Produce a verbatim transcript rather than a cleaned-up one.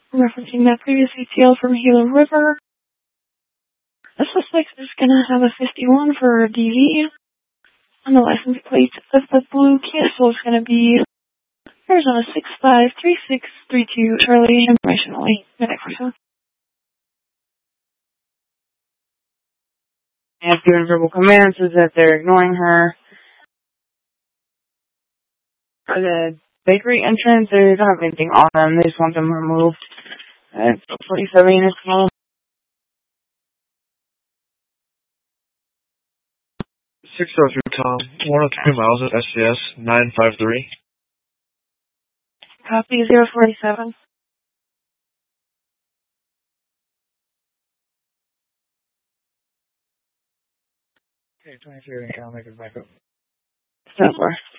Referencing that previous E T L from Gila River, the suspect is going to have a fifty-one for D V. On the license plate of the blue Kia Soul is going to be Arizona six five three six three two, Charlie, information only. Medic person. And given verbal commands is that they're ignoring her. For the bakery entrance, they don't have anything on them. They just want them removed. Uh, forty-seven units call. six oh three Tom, one oh three miles at S C S nine five three. Copy zero forty-seven. Okay, twenty-three, I'll make it back up. So far.